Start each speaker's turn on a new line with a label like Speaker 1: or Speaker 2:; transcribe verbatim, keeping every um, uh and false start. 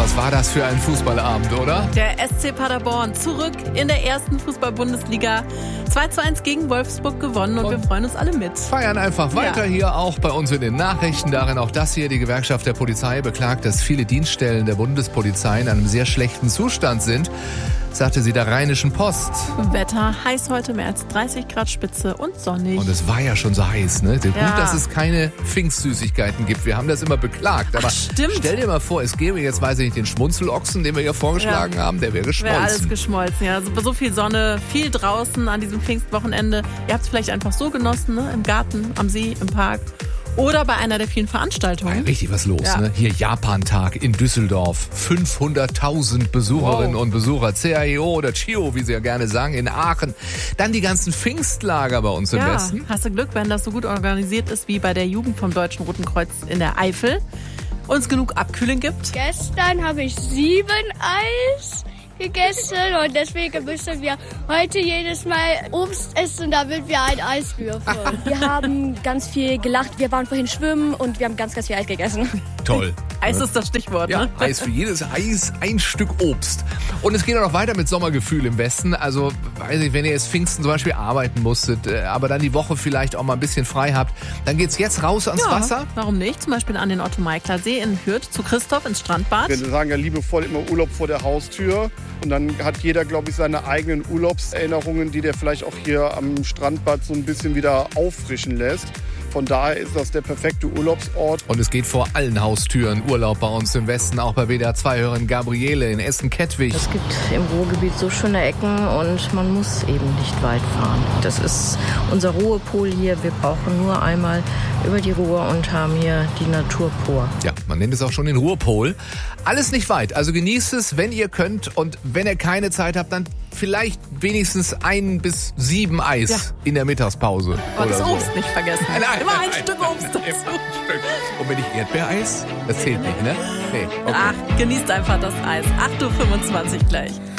Speaker 1: was war das für ein Fußballabend, oder?
Speaker 2: Der S C Paderborn zurück in der ersten Fußball-Bundesliga. zwei zu eins gegen Wolfsburg gewonnen und, und wir freuen uns alle mit.
Speaker 1: Feiern einfach weiter ja. hier auch bei uns in den Nachrichten. Darin auch das hier, die Gewerkschaft der Polizei beklagt, dass viele Dienststellen der Bundespolizei in einem sehr schlechten Zustand sind, sagte sie der Rheinischen Post.
Speaker 2: Wetter heiß heute, mehr als dreißig Grad Spitze und sonnig.
Speaker 1: Und es war ja schon so heiß, ne? Gut,
Speaker 2: ja.
Speaker 1: dass es keine Pfingstsüßigkeiten gibt. Wir haben das immer beklagt. Aber
Speaker 2: Ach, stimmt.
Speaker 1: Stell dir mal vor, es gäbe jetzt, weiß ich nicht, den Schmunzelochsen, den wir hier vorgeschlagen ja. haben, der wäre geschmolzen.
Speaker 2: Wäre alles geschmolzen, ja. So, so viel Sonne, viel draußen an diesem Pfingstwochenende. Ihr habt es vielleicht einfach so genossen, ne? Im Garten, am See, im Park. Oder bei einer der vielen Veranstaltungen.
Speaker 1: Ja, richtig was los, ja. ne? Hier Japan-Tag in Düsseldorf. fünfhunderttausend Besucherinnen wow. und Besucher. C A E O oder C I O, wie sie ja gerne sagen, in Aachen. Dann die ganzen Pfingstlager bei uns im
Speaker 2: ja,
Speaker 1: Westen.
Speaker 2: Hast du Glück, wenn das so gut organisiert ist wie bei der Jugend vom Deutschen Roten Kreuz in der Eifel. Uns genug Abkühlen gibt.
Speaker 3: Gestern habe ich sieben Eis gegessen und deswegen müssen wir heute jedes Mal Obst essen, damit wir ein Eis würfeln.
Speaker 4: Wir haben ganz viel gelacht, wir waren vorhin schwimmen und wir haben ganz, ganz viel Eis gegessen.
Speaker 1: Toll.
Speaker 2: Eis ist das Stichwort,
Speaker 1: ja,
Speaker 2: ne?
Speaker 1: Eis für jedes Eis, ein Stück Obst. Und es geht auch noch weiter mit Sommergefühl im Westen. Also, weiß ich, wenn ihr jetzt Pfingsten zum Beispiel arbeiten musstet, aber dann die Woche vielleicht auch mal ein bisschen frei habt, dann geht's jetzt raus ans
Speaker 2: ja,
Speaker 1: Wasser.
Speaker 2: Warum nicht? Zum Beispiel an den Otto-Meikler-See in Hürth zu Christoph ins Strandbad.
Speaker 5: Wir sagen ja liebevoll immer Urlaub vor der Haustür. Und dann hat jeder, glaube ich, seine eigenen Urlaubserinnerungen, die der vielleicht auch hier am Strandbad so ein bisschen wieder auffrischen lässt. Von daher ist das der perfekte Urlaubsort.
Speaker 1: Und es geht vor allen Haustüren Urlaub bei uns im Westen, auch bei W D R zwei-Hörerin Gabriele in Essen-Kettwig.
Speaker 6: Es gibt im Ruhrgebiet so schöne Ecken und man muss eben nicht weit fahren. Das ist unser Ruhepol hier. Wir brauchen nur einmal über die Ruhr und haben hier die Natur pur.
Speaker 1: Ja, man nennt es auch schon den Ruhrpol. Alles nicht weit, also genießt es, wenn ihr könnt. Und wenn ihr keine Zeit habt, dann vielleicht wenigstens ein bis sieben Eis ja. in der Mittagspause.
Speaker 2: Und das
Speaker 1: so.
Speaker 2: Obst nicht vergessen.
Speaker 1: Nein, nein,
Speaker 2: Immer ein
Speaker 1: nein,
Speaker 2: Stück
Speaker 1: nein,
Speaker 2: Obst
Speaker 1: nein,
Speaker 2: dazu.
Speaker 1: nein, ein Stück. Und wenn nicht Erdbeereis, das zählt nicht, ne? Nee, okay.
Speaker 2: Ach, genießt einfach das Eis. acht Uhr fünfundzwanzig gleich.